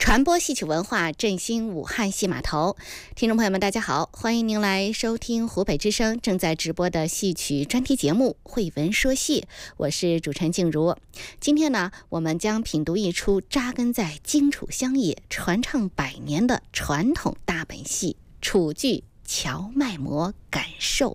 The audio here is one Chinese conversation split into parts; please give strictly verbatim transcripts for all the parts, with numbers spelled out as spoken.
传播戏曲文化，振兴武汉戏码头。听众朋友们大家好，欢迎您来收听湖北之声正在直播的戏曲专题节目《慧文说戏》，我是主持人静茹。今天呢，我们将品读一出扎根在荆楚乡野、传唱百年的传统大本戏楚剧《荞麦馍感受》。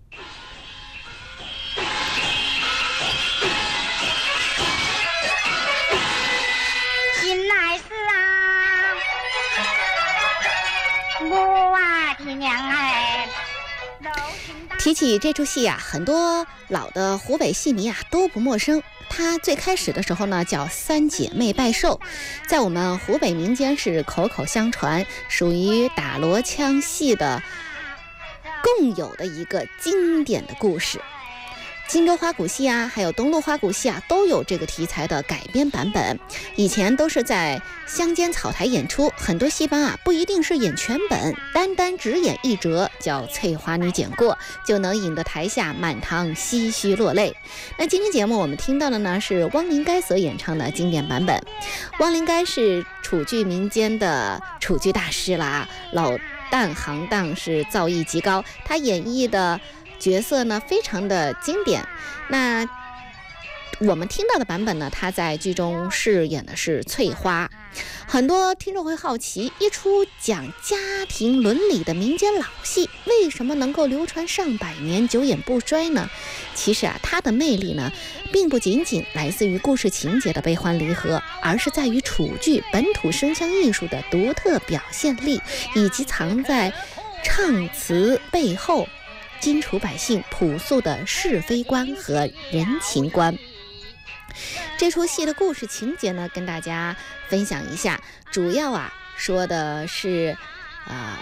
提起这出戏啊，很多老的湖北戏迷啊都不陌生。它最开始的时候呢叫三姐妹拜寿，在我们湖北民间是口口相传，属于打锣腔戏的共有的一个经典的故事。荆州花鼓戏啊，还有东路花鼓戏啊，都有这个题材的改编版本。以前都是在乡间草台演出，很多戏班啊不一定是演全本，单单只演一折，叫翠花女剪过，就能引得台下满堂唏嘘落泪。那今天节目我们听到的呢是汪灵该所演唱的经典版本。汪灵该是楚剧民间的楚剧大师啦，老旦行当是造诣极高，他演绎的角色呢非常的经典。那我们听到的版本呢，他在剧中饰演的是翠花。很多听众会好奇，一出讲家庭伦理的民间老戏为什么能够流传上百年，久演不衰呢？其实啊，它的魅力呢并不仅仅来自于故事情节的悲欢离合，而是在于楚剧本土声腔艺术的独特表现力，以及藏在唱词背后荆楚百姓朴素的是非观和人情观。这出戏的故事情节呢，跟大家分享一下。主要啊说的是，呃，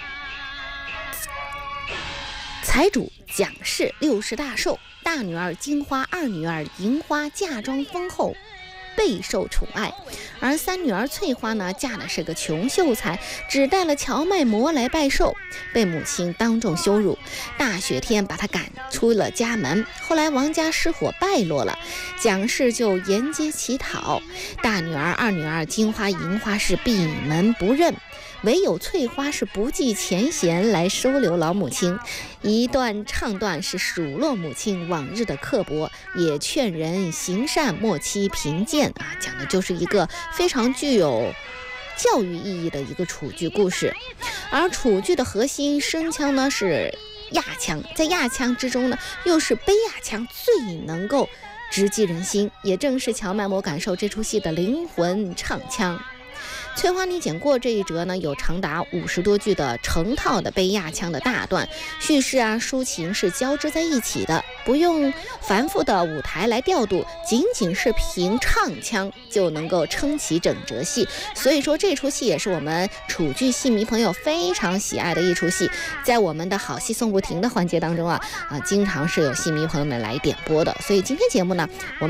财主蒋氏六十大寿，大女儿金花、二女儿银花嫁妆丰厚，备受宠爱，而三女儿翠花呢，嫁的是个穷秀才，只带了荞麦馍来拜寿，被母亲当众羞辱，大雪天把她赶出了家门。后来王家失火败落了，蒋氏就沿街乞讨，大女儿、二女儿金花、银花是闭门不认，唯有翠花是不计前嫌来收留老母亲。一段唱段是数落母亲往日的刻薄，也劝人行善莫欺贫贱啊，讲的就是一个非常具有教育意义的一个楚剧故事。而楚剧的核心声腔呢是亚腔，在亚腔之中呢又是卑亚腔最能够直击人心，也正是荞麦馍感受这出戏的灵魂唱腔。翠花女剪过这一折呢，有长达五十多句的成套的卑亚腔的大段，叙事啊、抒情是交织在一起的，不用繁复的舞台来调度，仅仅是凭唱腔就能够撑起整折戏。所以说这出戏也是我们楚剧戏迷朋友非常喜爱的一出戏，在我们的好戏送不停的环节当中啊啊，经常是有戏迷朋友们来点播的。所以今天节目呢，我们